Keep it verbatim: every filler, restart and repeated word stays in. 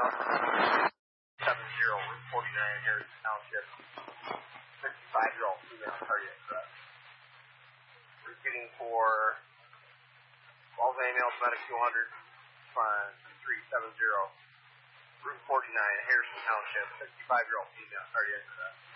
seven zero, Route forty-nine, Harrison Township. fifty-five-year-old female cardiac arrest. Repeating for Walls Ambulance Medic two hundred, three seven zero, Route forty-nine, Harrison Township, fifty-five-year-old female cardiac arrest.